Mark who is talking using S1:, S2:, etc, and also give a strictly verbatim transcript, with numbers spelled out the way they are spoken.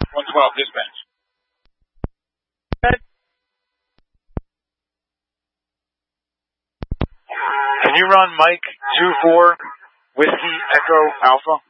S1: one twelve, dispatch.
S2: Can you run Mike two four Whiskey Echo Alpha?